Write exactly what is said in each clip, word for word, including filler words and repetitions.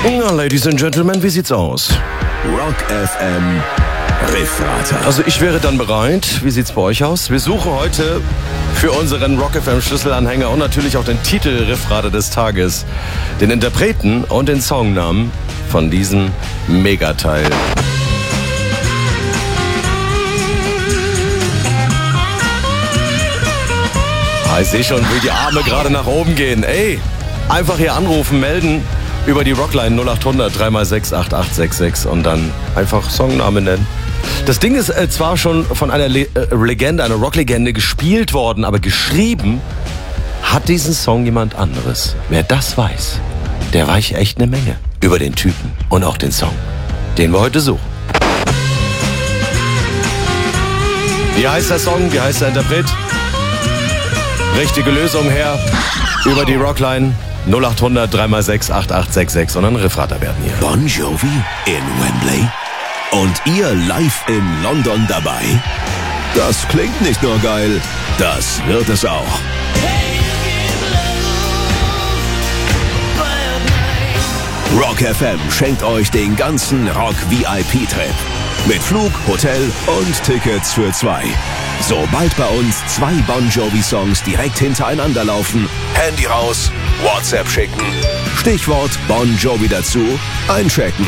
Na, Ladies and Gentlemen, wie sieht's aus? Rock F M Riffrater. Also ich wäre dann bereit. Wie sieht's bei euch aus? Wir suchen heute für unseren Rock F M Schlüsselanhänger und natürlich auch den Titel Riffrater des Tages, den Interpreten und den Songnamen von diesem Megateil. Ah, ich sehe schon, wie die Arme gerade nach oben gehen. Ey, einfach hier anrufen, melden über die Rockline null acht hundert drei mal sechs acht acht sechs sechs und dann einfach Songname nennen. Das Ding ist äh, zwar schon von einer Le- äh, Legende, einer Rocklegende gespielt worden, aber geschrieben hat diesen Song jemand anderes. Wer das weiß, der weiß echt eine Menge über den Typen und auch den Song, den wir heute suchen. Wie heißt der Song? Wie heißt der Interpret? Richtige Lösung her über die Rockline null acht hundert drei mal sechs acht acht sechs sechs und ein Riffrater werden hier. Bon Jovi in Wembley und ihr live in London dabei? Das klingt nicht nur geil, das wird es auch. Rock F M schenkt euch den ganzen Rock-V I P-Trip. Mit Flug, Hotel und Tickets für zwei. Sobald bei uns zwei Bon Jovi-Songs direkt hintereinander laufen, Handy raus, WhatsApp schicken, Stichwort Bon Jovi dazu, einchecken.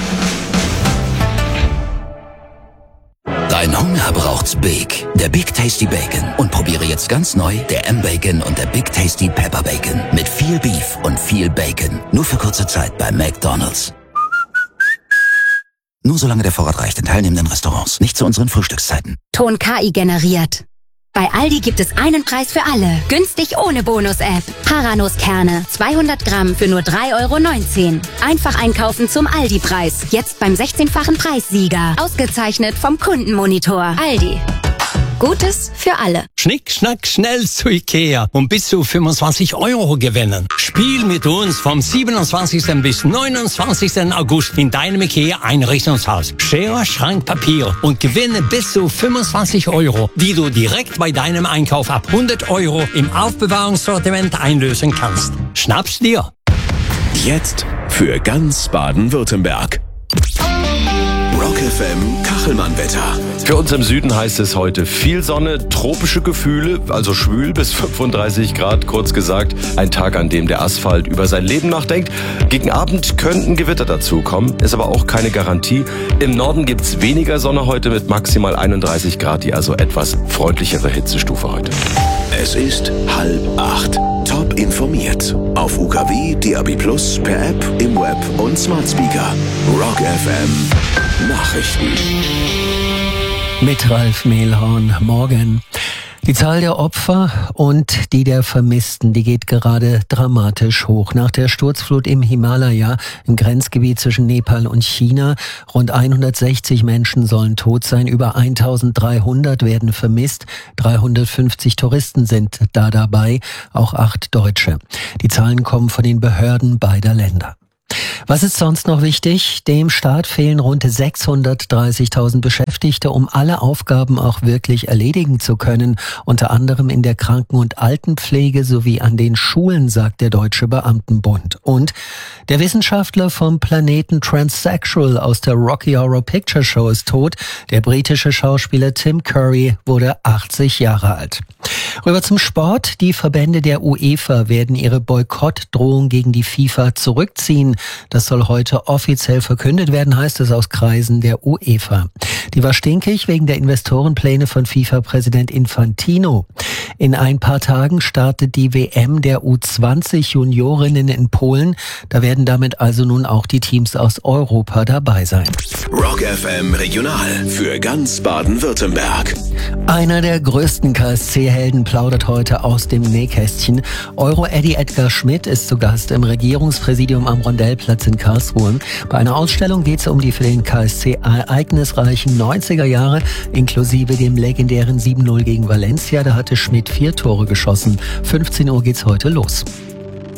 Dein Hunger braucht's Big, der Big Tasty Bacon. Und probiere jetzt ganz neu der M-Bacon und der Big Tasty Pepper Bacon. Mit viel Beef und viel Bacon. Nur für kurze Zeit bei McDonald's. Nur solange der Vorrat reicht in teilnehmenden Restaurants. Nicht zu unseren Frühstückszeiten. Ton K I generiert. Bei Aldi gibt es einen Preis für alle. Günstig ohne Bonus-App. Paranuss-Kerne, zweihundert Gramm für nur drei Euro neunzehn. Einfach einkaufen zum Aldi-Preis. Jetzt beim sechzehnfachen Preissieger. Ausgezeichnet vom Kundenmonitor. Aldi. Gutes für alle. Schnick, schnack, schnell zu Ikea und bis zu fünfundzwanzig Euro gewinnen. Spiel mit uns vom siebenundzwanzigsten bis neunundzwanzigsten August in deinem Ikea Einrichtungshaus. Schere, Schrank, Papier und gewinne bis zu fünfundzwanzig Euro, die du direkt bei deinem Einkauf ab hundert Euro im Aufbewahrungssortiment einlösen kannst. Schnapp's dir! Jetzt für ganz Baden-Württemberg. Rock F M Kachelmann-Wetter. Für uns im Süden heißt es heute viel Sonne, tropische Gefühle, also schwül bis fünfunddreißig Grad, kurz gesagt. Ein Tag, an dem der Asphalt über sein Leben nachdenkt. Gegen Abend könnten Gewitter dazukommen, ist aber auch keine Garantie. Im Norden gibt's weniger Sonne heute mit maximal einunddreißig Grad, die also etwas freundlichere Hitzestufe heute. Es ist halb acht. Top informiert. Auf U K W, D A B Plus, per App, im Web und Smart Speaker. Rock F M Nachrichten. Mit Ralf Mehlhorn. Morgen. Die Zahl der Opfer und die der Vermissten, die geht gerade dramatisch hoch. Nach der Sturzflut im Himalaya, im Grenzgebiet zwischen Nepal und China, rund hundertsechzig Menschen sollen tot sein, über eintausenddreihundert werden vermisst, dreihundertfünfzig Touristen sind da dabei, auch acht Deutsche. Die Zahlen kommen von den Behörden beider Länder. Was ist sonst noch wichtig? Dem Staat fehlen rund sechshundertdreißigtausend Beschäftigte, um alle Aufgaben auch wirklich erledigen zu können, unter anderem in der Kranken- und Altenpflege sowie an den Schulen, sagt der Deutsche Beamtenbund. Und der Wissenschaftler vom Planeten Transsexual aus der Rocky Horror Picture Show ist tot. Der britische Schauspieler Tim Curry wurde achtzig Jahre alt. Rüber zum Sport. Die Verbände der UEFA werden ihre Boykottdrohung gegen die FIFA zurückziehen. Das soll heute offiziell verkündet werden, heißt es aus Kreisen der UEFA. Die war stinkig wegen der Investorenpläne von FIFA-Präsident Infantino. In ein paar Tagen startet die W M der U zwanzig Juniorinnen in Polen. Da werden damit also nun auch die Teams aus Europa dabei sein. Rock F M Regional für ganz Baden-Württemberg. Einer der größten K S C-Helden plaudert heute aus dem Nähkästchen. Euro-Eddie Edgar Schmidt ist zu Gast im Regierungspräsidium am Rondellplatz in Karlsruhe. Bei einer Ausstellung geht es um die für den K S C ereignisreichen neunziger Jahre, inklusive dem legendären sieben null gegen Valencia. Da hatte Schmidt vier Tore geschossen. fünfzehn Uhr geht's heute los.